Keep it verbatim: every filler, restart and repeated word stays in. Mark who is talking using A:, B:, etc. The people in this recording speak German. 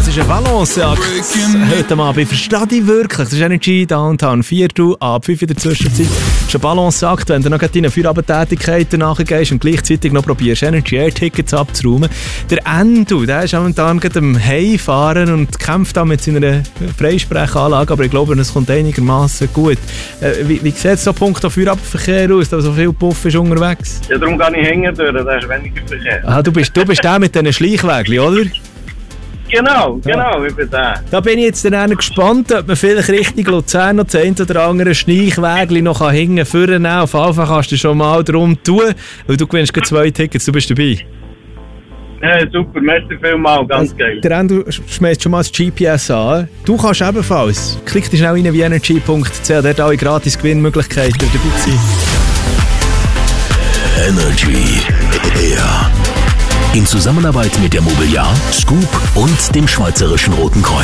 A: ist ein Balanceakt. Heute mal bei «Versteh dich wirklich». Das ist Energy Downtown. Viertel ab fünf in der Zwischenzeit. Das ist ein Balanceakt, wenn du noch deine Feierabendtätigkeiten nachgehst und gleichzeitig noch probierst, Energy Air Tickets abzuräumen. Der Endo, der ist momentan gerade am Heimfahren und kämpft da mit seiner Freisprechanlage, aber ich glaube, es kommt einigermaßen gut. Äh, wie, wie sieht es so Punkt auf Feierabendverkehr aus, da so viel Puff ist unterwegs?
B: Ja, darum kann ich hängen durch, da ist weniger Verkehr.
A: Ah, du bist, du bist der mit diesen Schleichwägeln, oder?
B: Genau, genau, ich bin der.
A: Da bin ich jetzt dann gespannt, ob man vielleicht Richtung Luzern noch das eine oder andere Schleichwägel noch hinten vornehmen kann. Auf jeden Fall kannst du schon mal darum tun, weil du gewinnst zwei Tickets, du bist dabei.
B: Ja, super, merci vielmals, ganz geil.
A: Der du schmeißt schon mal das G P S an. Du kannst ebenfalls. Klick dich schnell rein wie energy punkt c h, dort alle gratis Gewinnmöglichkeiten dabei sein.
C: Energy Air. In Zusammenarbeit mit der Mobiliar, Scoop und dem Schweizerischen Roten Kreuz.